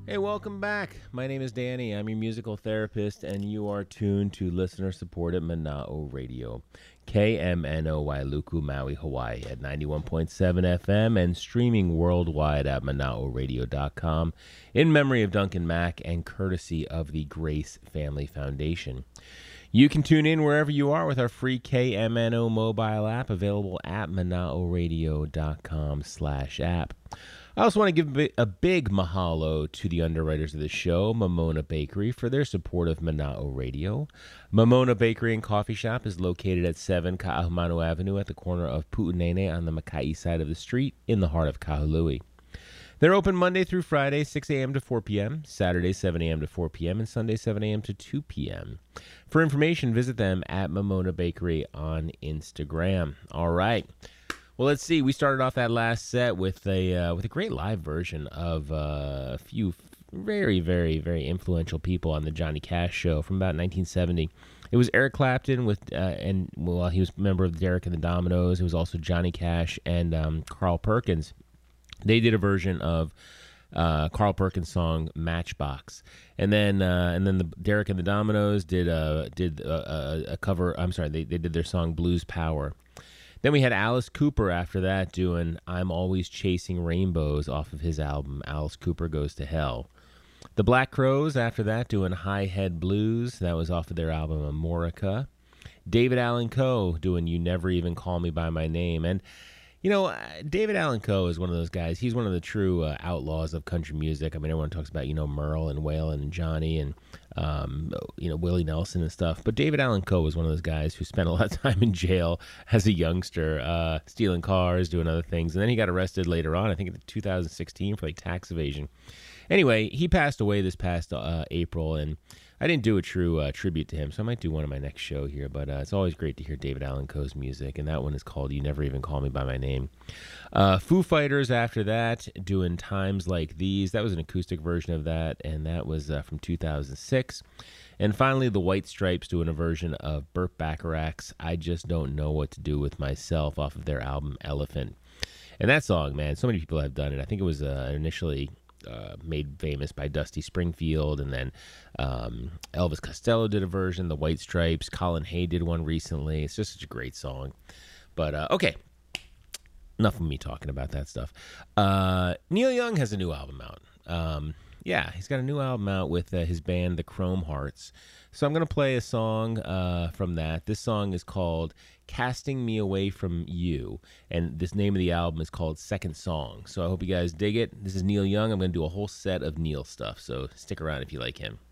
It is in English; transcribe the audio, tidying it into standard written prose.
Hey, welcome back. My name is Danny. I'm your musical therapist, and you are tuned to listener-supported Mana'o Radio, KMNO Wailuku, Maui, Hawaii, at 91.7 FM and streaming worldwide at manaoradio.com in memory of Duncan Mack and courtesy of the Grace Family Foundation. You can tune in wherever you are with our free KMNO mobile app available at manaoradio.com/app. I also want to give a big mahalo to the underwriters of the show, Momona Bakery, for their support of Mana'o Radio. Momona Bakery and Coffee Shop is located at 7 Ka'ahumanu Avenue at the corner of Pu'unene on the Makai side of the street in the heart of Kahului. They're open Monday through Friday, 6 a.m. to 4 p.m., Saturday, 7 a.m. to 4 p.m., and Sunday, 7 a.m. to 2 p.m. For information, visit them at Momona Bakery on Instagram. All right. Well, let's see. We started off that last set with a great live version of a few very, very, very influential people on the Johnny Cash show from about 1970. It was Eric Clapton he was a member of Derek and the Dominoes. It was also Johnny Cash and Carl Perkins. They did a version of Carl Perkins' song "Matchbox," and then the Derek and the Dominoes did a cover. I'm sorry, they did their song "Blues Power." Then we had Alice Cooper after that doing "I'm Always Chasing Rainbows" off of his album Alice Cooper Goes to Hell. The Black Crowes after that doing "High Head Blues." That was off of their album Amorica. David Allan Coe doing "You Never Even Call Me by My Name." And you know, David Allan Coe is one of those guys. He's one of the true outlaws of country music. I mean, everyone talks about, Merle and Waylon and Johnny and, Willie Nelson and stuff. But David Allan Coe was one of those guys who spent a lot of time in jail as a youngster, stealing cars, doing other things. And then he got arrested later on, I think in 2016, for tax evasion. Anyway, he passed away this past April, and I didn't do a true tribute to him, so I might do one on my next show here, but it's always great to hear David Allan Coe's music, and that one is called "You Never Even Call Me by My Name." Foo Fighters after that, doing "Times Like These." That was an acoustic version of that, and that was from 2006. And finally, the White Stripes doing a version of Burt Bacharach's "I Just Don't Know What to Do With Myself" off of their album Elephant. And that song, man, so many people have done it. I think it was initially made famous by Dusty Springfield, and then Elvis Costello did a version, the White Stripes, Colin Hay did one recently. It's just such a great song. But okay, enough of me talking about that stuff. Neil Young has a new album out. He's got a new album out with his band, the Chrome Hearts. So I'm going to play a song from that. This song is called "Casting Me Away From You," and this name of the album is called Second Song. So I hope you guys dig it. This is Neil Young. I'm going to do a whole set of Neil stuff, so stick around if you like him.